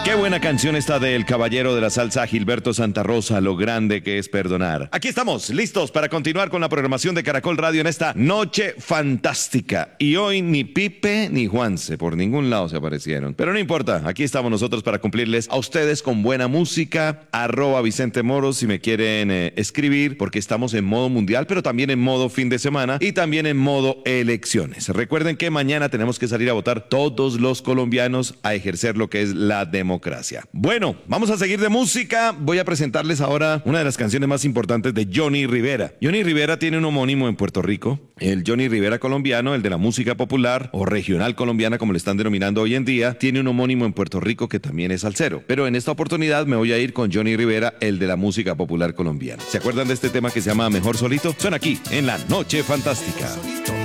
Qué buena canción esta del caballero de la salsa Gilberto Santa Rosa, lo grande que es perdonar. Aquí estamos, listos para continuar con la programación de Caracol Radio en esta noche fantástica. Y hoy ni Pipe ni Juanse, por ningún lado se aparecieron. Pero no importa, aquí estamos nosotros para cumplirles a ustedes con buena música. @Vicente Moros si me quieren escribir, porque estamos en modo mundial, pero también en modo fin de semana y también en modo elecciones. Recuerden que mañana tenemos que salir a votar todos los colombianos a ejercer lo que es la democracia. Bueno, vamos a seguir de música. Voy a presentarles ahora una de las canciones más importantes de Johnny Rivera. Johnny Rivera tiene un homónimo en Puerto Rico, el Johnny Rivera colombiano, el de la música popular o regional colombiana, como le están denominando hoy en día, tiene un homónimo en Puerto Rico que también es salsero. Pero en esta oportunidad me voy a ir con Johnny Rivera, el de la música popular colombiana. ¿Se acuerdan de este tema que se llama Mejor Solito? Suena aquí, en La Noche Fantástica.